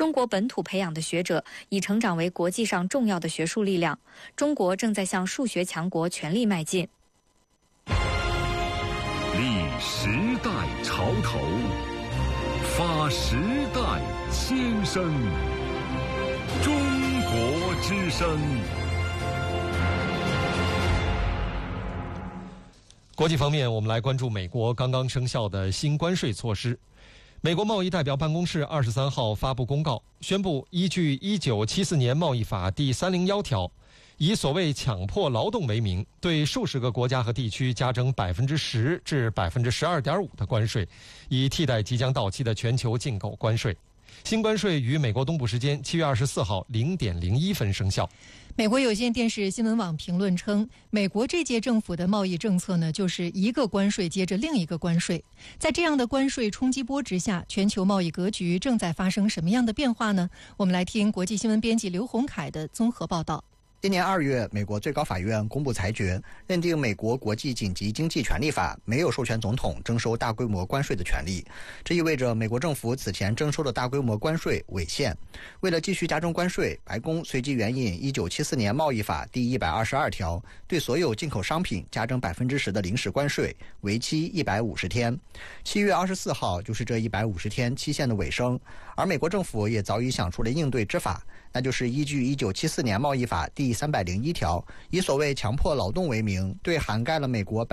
中国本土培养的学者已成长为国际上重要的学术力量。中国正在向数学强国全力迈进。 立时代潮头，发时代先声。中国之声。 国际方面，我们来关注美国刚刚生效的新关税措施。美国贸易代表办公室23号发布公告，宣布依据1974年贸易法第301条，以所谓强迫劳动为名，对数十个国家和地区加征10%至12.5%的关税，以替代即将到期的全球进口关税。新关税于美国东部时间7月24号0点01分生效。 美国有线电视新闻网评论称，美国这届政府的贸易政策呢，就是一个关税接着另一个关税。在这样的关税冲击波之下，全球贸易格局正在发生什么样的变化呢？我们来听国际新闻编辑刘洪凯的综合报道。 今年2月，美国最高法院公布裁决，认定美国国际紧急经济权利法没有授权总统征收大规模关税的权利。这意味着美国政府此前征收的大规模关税违宪。为了继续加征关税，白宫随即援引1974年贸易法第122条，对所有进口商品加征10%的临时关税，为期150天。7月24号就是这150天期限的尾声，而美国政府也早已想出了应对之法，那就是依据1974年贸易法第301条，以所谓强迫劳动为名，对涵盖了美国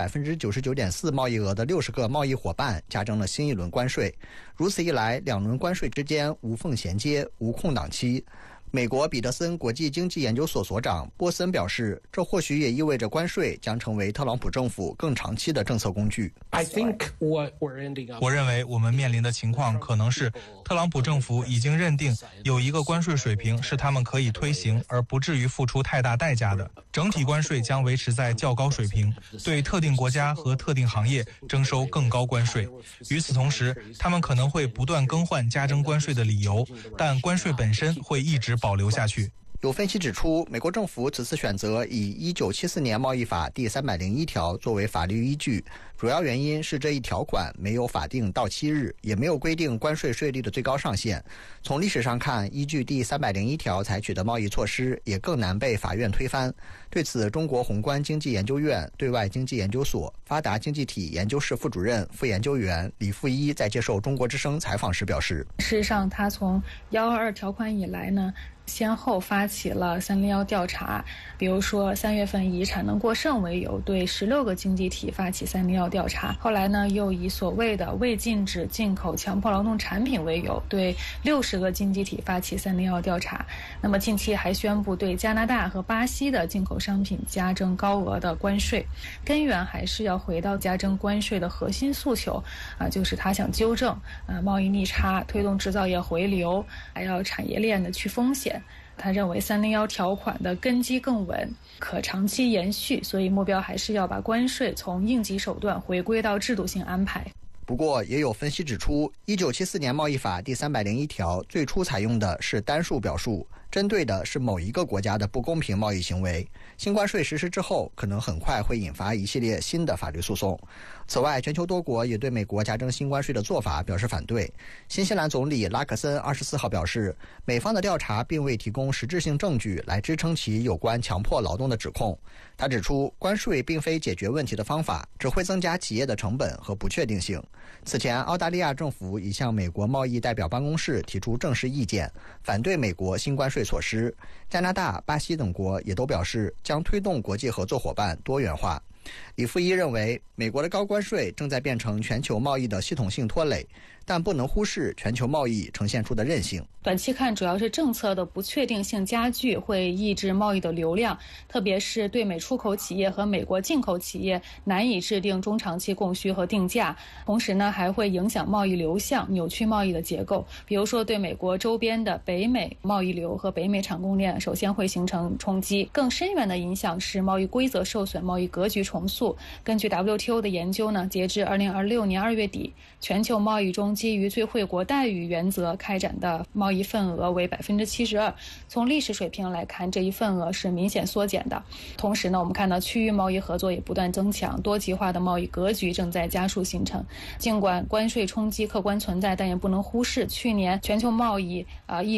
99.4%贸易额的60个贸易伙伴加征了新一轮关税。如此一来，两轮关税之间无缝衔接，无空档期。美国彼得森国际经济研究所所长波森表示，这或许也意味着关税将成为特朗普政府更长期的政策工具。 我认为我们面临的情况可能是，特朗普政府已经认定有一个关税水平是他们可以推行而不至于付出太大代价的，整体关税将维持在较高水平，对特定国家和特定行业征收更高关税。与此同时，他们可能会不断更换加征关税的理由，但关税本身会一直保留下去。 有分析指出，美国政府此次选择以1974年贸易法第301条作为法律依据，主要原因是这一条款没有法定到期日，也没有规定关税税率的最高上限。从历史上看，依据第301条采取的贸易措施也更难被法院推翻。对此，中国宏观经济研究院对外经济研究所发达经济体研究室副主任、副研究员李富一在接受中国之声采访时表示， 事实上他从122条款以来呢，先后发起了301调查，比如说3月份以产能过剩为由对16个经济体发起301调查，后来呢又以所谓的未禁止进口强迫劳动产品为由对60个经济体发起301调查。那么近期还宣布对加拿大和巴西的进口商品加征高额的关税，根源还是要回到加征关税的核心诉求就是他想纠正贸易逆差，推动制造业回流，还要产业链的去风险。他认为301条款的根基更稳，可长期延续，所以目标还是要把关税从应急手段回归到制度性安排。 不过，也有分析指出，1974年贸易法第301条最初采用的是单数表述，针对的是某一个国家的不公平贸易行为。新关税实施之后，可能很快会引发一系列新的法律诉讼。此外，全球多国也对美国加征新关税的做法表示反对。新西兰总理拉克森24号表示，美方的调查并未提供实质性证据来支撑其有关强迫劳动的指控。他指出，关税并非解决问题的方法，只会增加企业的成本和不确定性。此前，澳大利亚政府已向美国贸易代表办公室提出正式意见，反对美国新关税措施。加拿大、巴西等国也都表示将推动国际合作伙伴多元化。李富一认为，美国的高关税正在变成全球贸易的系统性拖累，但不能忽视全球贸易呈现出的韧性。 短期看，主要是政策的不确定性加剧，会抑制贸易的流量，特别是对美出口企业和美国进口企业难以制定中长期供需和定价。同时呢，还会影响贸易流向，扭曲贸易的结构。比如说，对美国周边的北美贸易流和北美产供链，首先会形成冲击。更深远的影响是贸易规则受损，贸易格局重塑。根据 WTO 的研究呢，截至2026年2月底，全球贸易中基于最惠国待遇原则开展的贸易份额为72%。从历史水平来看，这一份额是明显缩减的。同时呢，我们看到区域贸易合作也不断增强，多极化的贸易格局正在加速形成。尽管关税冲击客观存在，但也不能忽视去年全球贸易